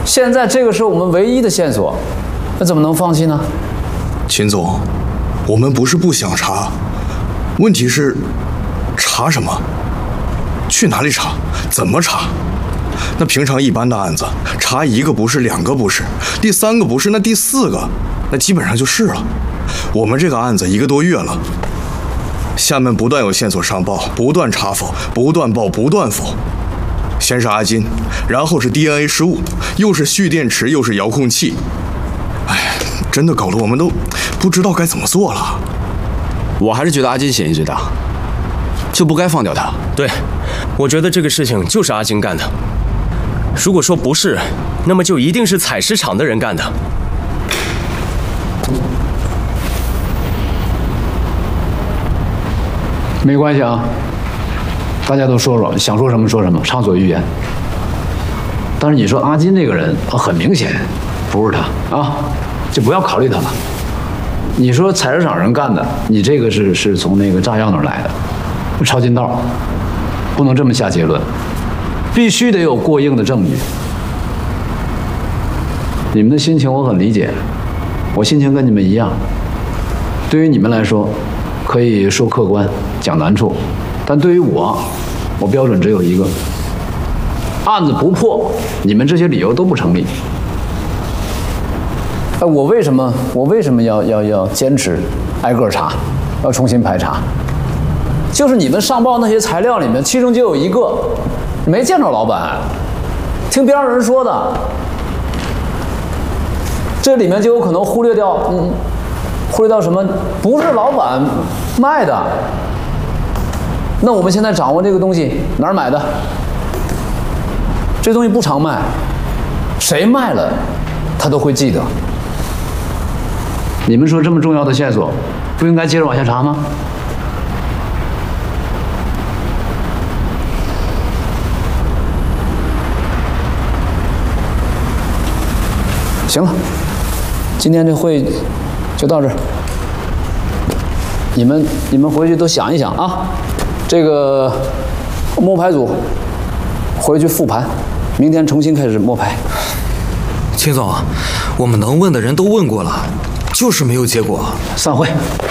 现在这个是我们唯一的线索，那怎么能放弃呢？ 秦总，我们不是不想查，问题是查什么？去哪里查？怎么查？那平常一般的案子，查一个不是，两个不是，第三个不是，那第四个，那基本上就是了。我们这个案子1个多月了，下面不断有线索上报，不断查否，不断报，不断否。先是阿金，然后是 DNA 失误，又是蓄电池，又是遥控器。哎，真的搞得我们都不知道该怎么做了。 我还是觉得阿金嫌疑最大，就不该放掉他。 对，我觉得这个事情就是阿金干的。如果说不是，那么就一定是采石场的人干的。 没关系啊，大家都说说，想说什么说什么，畅所欲言。但是你说阿金这个人，很明显不是他啊，就不要考虑他了。你说采石场人干的，你这个是从那个炸药那儿来的，抄近道，不能这么下结论，必须得有过硬的证据。你们的心情我很理解，我心情跟你们一样。对于你们来说，可以说客观讲难处，但对于我标准只有一个：案子不破，你们这些理由都不成立。我为什么要坚持挨个查，要重新排查？就是你们上报那些材料里面，其中就有一个没见着老板，听边上人说的，这里面就有可能忽略掉什么？不是老板卖的。那我们现在掌握这个东西哪儿买的？这东西不常卖，谁卖了，他都会记得。你们说这么重要的线索，不应该接着往下查吗？行了，今天这会就到这儿。你们回去都想一想啊，这个摸排组回去复盘，明天重新开始摸排。 秦总，我们能问的人都问过了，就是没有结果。 散会。